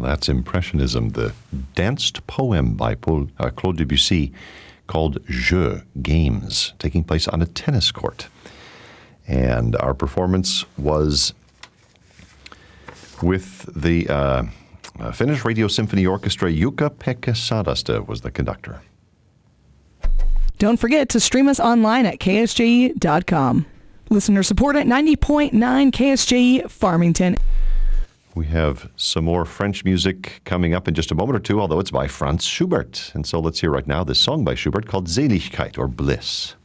That's Impressionism, the danced poem by Claude Debussy called Jeux, Games, taking place on a tennis court. And our performance was with the Finnish Radio Symphony Orchestra. Jukka-Pekka Sadaste was the conductor. Don't forget to stream us online at ksje.com. Listener support at 90.9 KSJE Farmington. We have some more French music coming up in just a moment or two, although it's by Franz Schubert. And so let's hear right now this song by Schubert called Seligkeit, or Bliss.